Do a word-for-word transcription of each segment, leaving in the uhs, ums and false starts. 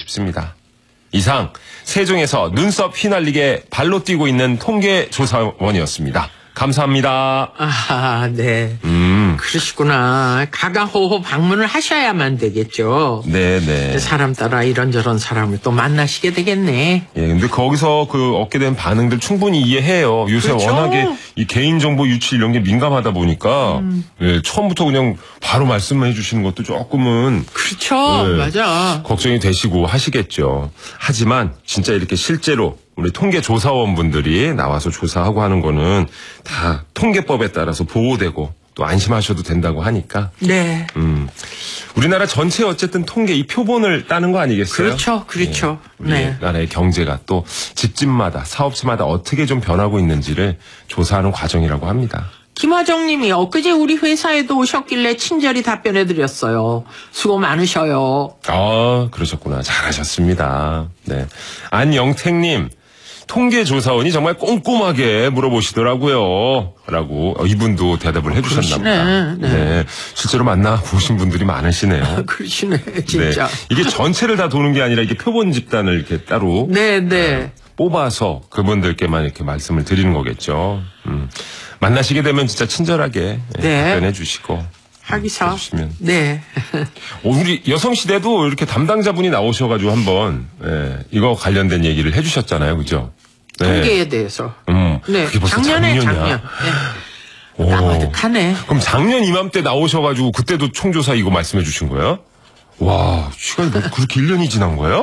싶습니다. 이상 세종에서 눈썹 휘날리게 발로 뛰고 있는 통계조사원이었습니다. 감사합니다. 아, 네. 음. 그러시구나. 가가호호 방문을 하셔야만 되겠죠. 네네. 사람 따라 이런저런 사람을 또 만나시게 되겠네. 예, 근데 거기서 그 얻게 된 반응들 충분히 이해해요. 요새 그렇죠? 워낙에 이 개인정보 유출 이런 게 민감하다 보니까, 음. 예, 처음부터 그냥 바로 말씀만 해주시는 것도 조금은. 그렇죠. 예, 맞아. 걱정이 되시고 하시겠죠. 하지만 진짜 이렇게 실제로 우리 통계조사원분들이 나와서 조사하고 하는 거는 다 통계법에 따라서 보호되고 또 안심하셔도 된다고 하니까. 네. 음, 우리나라 전체 어쨌든 통계 이 표본을 따는 거 아니겠어요? 그렇죠, 그렇죠. 예, 네. 우리나라의 경제가 또 집집마다 사업체마다 어떻게 좀 변하고 있는지를 조사하는 과정이라고 합니다. 김화정 님이 엊그제 우리 회사에도 오셨길래 친절히 답변해드렸어요. 수고 많으셔요. 아, 그러셨구나. 잘하셨습니다. 네. 안영택님, 통계조사원이 정말 꼼꼼하게 물어보시더라고요. 라고 이분도 대답을 해주셨나 보다. 네, 네. 네. 실제로 만나보신 분들이 많으시네요. 그러시네, 진짜. 네. 이게 전체를 다 도는 게 아니라 이게 표본 집단을 이렇게 따로 네, 네. 뽑아서 그분들께만 이렇게 말씀을 드리는 거겠죠. 음. 만나시게 되면 진짜 친절하게 네. 답변해 주시고 하기사. 해주시면. 네. 우리 여성시대도 이렇게 담당자분이 나오셔가지고 한번 예, 이거 관련된 얘기를 해주셨잖아요, 그죠? 네. 통계에 대해서. 음, 네. 그게 벌써 작년에 작년이야. 작년. 네. 까마득하네. 그럼 작년 이맘때 나오셔가지고 그때도 총조사 이거 말씀해 주신 거예요? 와, 시간이 뭐 그렇게 일 년이 지난 거예요?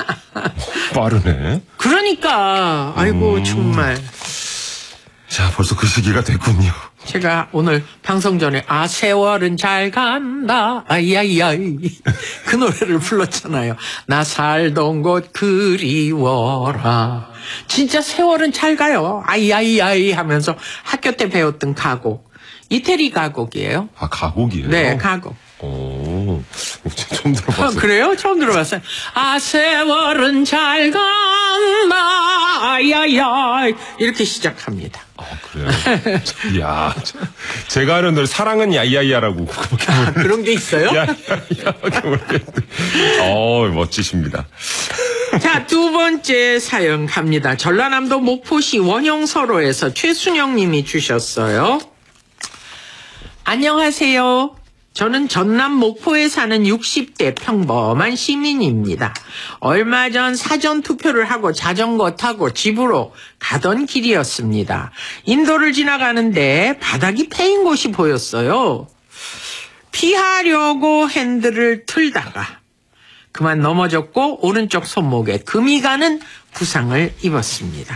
빠르네. 그러니까 아이고 음. 정말. 자, 벌써 그 시기가 됐군요. 제가 오늘 방송 전에 아 세월은 잘 간다 아이아이아이 그 노래를 불렀잖아요. 나 살던 곳 그리워라. 진짜 세월은 잘 가요. 아이아이아이 하면서 학교 때 배웠던 가곡. 이태리 가곡이에요. 아, 가곡이에요? 네, 가곡. 오, 처음 들어봤어요. 아, 그래요? 처음 들어봤어요. 아 세월은 잘 간다 아이아이아이 이렇게 시작합니다. 아, 그래요? 이야, 제가 아는 노래 사랑은 야이야이야라고 아, 그런 게 있어요? 야이야이야밖에 모르겠는데. 어, 멋지십니다. 자, 두 번째 사연 갑니다. 전라남도 목포시 원형서로에서 최순영 님이 주셨어요. 안녕하세요. 저는 전남 목포에 사는 육십 대 평범한 시민입니다. 얼마 전 사전투표를 하고 자전거 타고 집으로 가던 길이었습니다. 인도를 지나가는데 바닥이 패인 곳이 보였어요. 피하려고 핸들을 틀다가 그만 넘어졌고 오른쪽 손목에 금이 가는 부상을 입었습니다.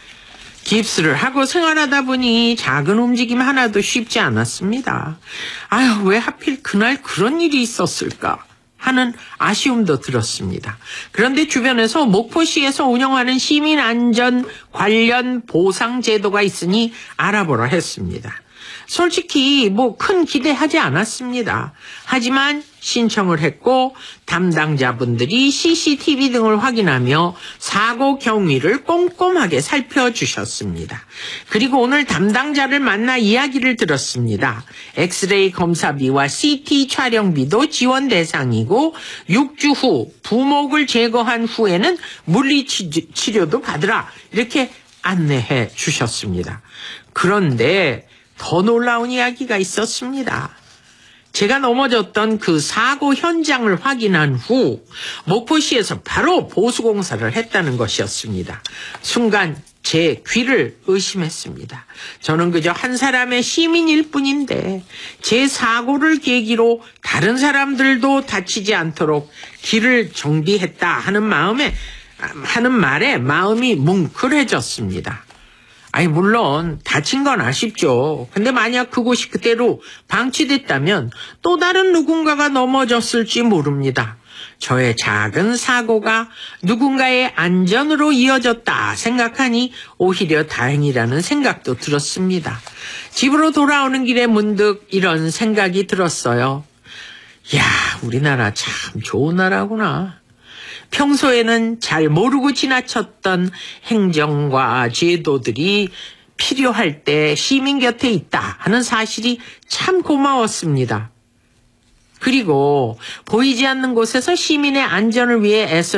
깁스를 하고 생활하다 보니 작은 움직임 하나도 쉽지 않았습니다. 아유, 왜 하필 그날 그런 일이 있었을까 하는 아쉬움도 들었습니다. 그런데 주변에서 목포시에서 운영하는 시민안전 관련 보상 제도가 있으니 알아보라 했습니다. 솔직히 뭐 큰 기대하지 않았습니다. 하지만 신청을 했고 담당자분들이 씨씨티비 등을 확인하며 사고 경위를 꼼꼼하게 살펴주셨습니다. 그리고 오늘 담당자를 만나 이야기를 들었습니다. 엑스레이 검사비와 씨티 촬영비도 지원 대상이고 육 주 후 부목을 제거한 후에는 물리치료도 받으라 이렇게 안내해 주셨습니다. 그런데 더 놀라운 이야기가 있었습니다. 제가 넘어졌던 그 사고 현장을 확인한 후 목포시에서 바로 보수공사를 했다는 것이었습니다. 순간 제 귀를 의심했습니다. 저는 그저 한 사람의 시민일 뿐인데 제 사고를 계기로 다른 사람들도 다치지 않도록 길을 정비했다 하는 마음에 하는 말에 마음이 뭉클해졌습니다. 아니 물론 다친 건 아쉽죠. 근데 만약 그곳이 그대로 방치됐다면 또 다른 누군가가 넘어졌을지 모릅니다. 저의 작은 사고가 누군가의 안전으로 이어졌다 생각하니 오히려 다행이라는 생각도 들었습니다. 집으로 돌아오는 길에 문득 이런 생각이 들었어요. 야, 우리나라 참 좋은 나라구나. 평소에는 잘 모르고 지나쳤던 행정과 제도들이 필요할 때 시민 곁에 있다 하는 사실이 참 고마웠습니다. 그리고 보이지 않는 곳에서 시민의 안전을 위해 애써